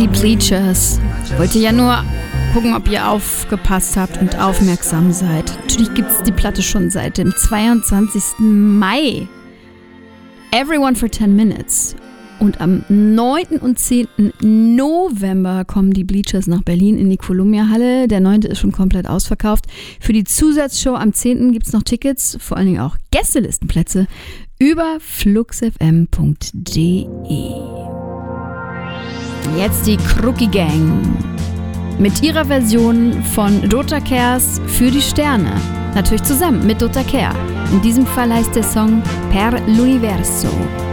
die Bleachers. Wollte ja nur gucken, ob ihr aufgepasst habt und aufmerksam seid. Natürlich gibt es die Platte schon seit dem 22. Mai. Everyone for 10 Minutes. Und am 9. und 10. November kommen die Bleachers nach Berlin in die Columbia-Halle. Der 9. ist schon komplett ausverkauft. Für die Zusatzshow am 10. gibt es noch Tickets, vor allen Dingen auch Gästelistenplätze über fluxfm.de. Jetzt die Krucki Gang mit ihrer Version von Dota Kers für die Sterne. Natürlich zusammen mit Dota Kehr. In diesem Fall heißt der Song Per l'Universo.